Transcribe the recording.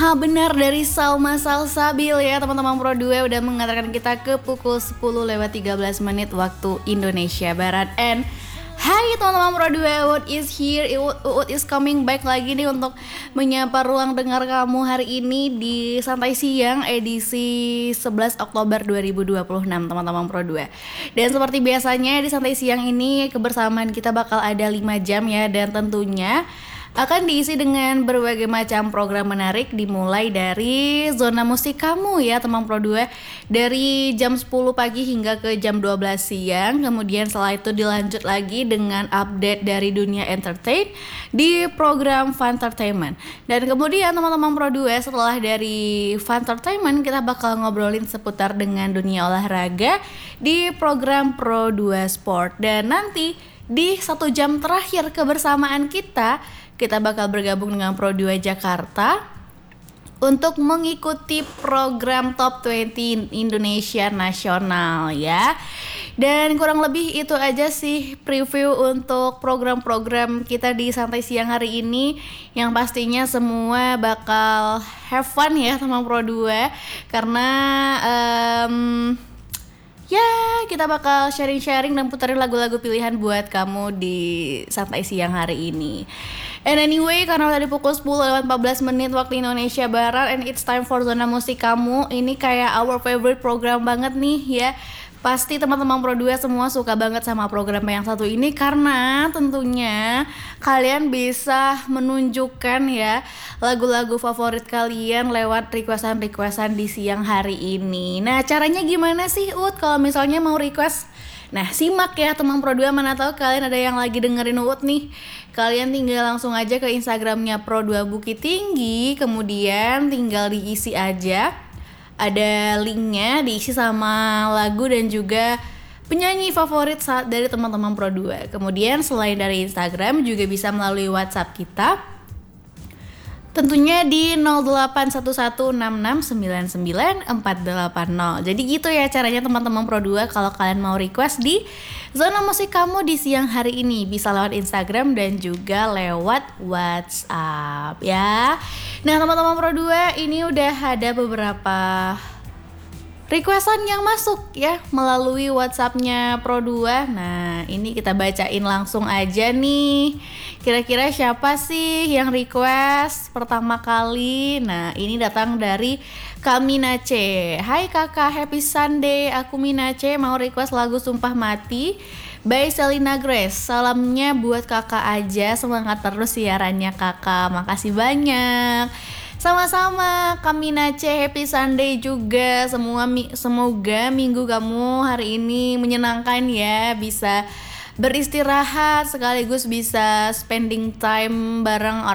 Benar dari Salma Salsabil ya teman-teman Pro 2 udah mengantarkan kita ke pukul 10:13 waktu Indonesia Barat. And hai teman-teman Pro 2, Uut is here, Uut is coming back lagi nih untuk menyapa ruang dengar kamu hari ini di Santai Siang edisi 11 Oktober 2026 teman-teman Pro 2. Dan seperti biasanya di Santai Siang ini kebersamaan kita bakal ada 5 jam ya, dan tentunya akan diisi dengan berbagai macam program menarik, dimulai dari zona musik kamu ya teman Pro 2 dari jam 10 pagi hingga ke jam 12 siang. Kemudian setelah itu dilanjut lagi dengan update dari dunia entertain di program Funtertainment. Dan kemudian teman-teman Pro 2 setelah dari Funtertainment kita bakal ngobrolin seputar dengan dunia olahraga di program Pro 2 Sport. Dan nanti di 1 jam terakhir kebersamaan kita bakal bergabung dengan Pro 2 Jakarta untuk mengikuti program Top 20 Indonesia Nasional ya. Dan kurang lebih itu aja sih preview untuk program-program kita di Santai Siang hari ini, yang pastinya semua bakal have fun ya teman Pro 2, karena ya kita bakal sharing-sharing dan puterin lagu-lagu pilihan buat kamu di Santai Siang hari ini. And anyway, karena tadi pukul 10:14 waktu Indonesia Barat, and it's time for zona musik kamu. Ini kayak our favorite program banget nih ya. Pasti teman-teman Pro 2 semua suka banget sama program yang satu ini, karena tentunya kalian bisa menunjukkan ya lagu-lagu favorit kalian lewat requestan di siang hari ini. Nah, caranya gimana sih Ut kalau misalnya mau request? Nah, simak ya teman Pro 2, mana tahu kalian ada yang lagi dengerin Ut nih. Kalian tinggal langsung aja ke Instagramnya Pro 2 Bukit Tinggi, kemudian tinggal diisi aja. Ada linknya, diisi sama lagu dan juga penyanyi favorit dari teman-teman Pro 2. Kemudian selain dari Instagram juga bisa melalui WhatsApp kita, tentunya di 0811669940. Jadi gitu ya caranya teman-teman Pro 2 kalau kalian mau request di zona musik kamu di siang hari ini. Bisa lewat Instagram dan juga lewat WhatsApp ya. Nah teman-teman Pro 2, ini udah ada beberapa requestan yang masuk ya melalui WhatsAppnya Pro 2. Nah ini kita bacain langsung aja nih. Kira-kira siapa sih yang request pertama kali? Nah ini datang dari Kak Minace. Hai kakak, happy Sunday. Aku Minace mau request lagu Sumpah Mati by Selena Grace. Salamnya buat kakak aja, semangat terus siarannya kakak. Makasih banyak. Sama-sama Kak Minace, happy Sunday juga. Semoga minggu kamu hari ini menyenangkan ya, bisa beristirahat sekaligus bisa spending time bareng